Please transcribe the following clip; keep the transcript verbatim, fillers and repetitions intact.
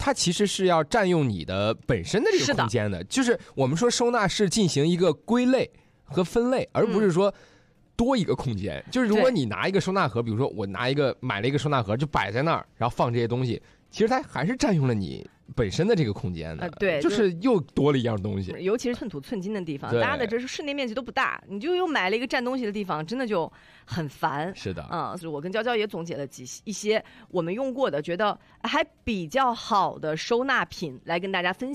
它其实是要占用你的本身的这个空间的，就是我们说收纳是进行一个归类和分类，而不是说多一个空间。嗯、就是如果你拿一个收纳盒，比如说我拿一个买了一个收纳盒就摆在那儿，然后放这些东西，其实它还是占用了你本身的这个空间的，呃、 对， 就是又多了一样东西。 尤其是寸土寸金的地方，大家的这是室内面积都不大，你就又买了一个占东西的地方，真的就很烦。 是的， 嗯，所以我跟娇娇也总结了几一些我们用过的，觉得还比较好的收纳品来跟大家分享。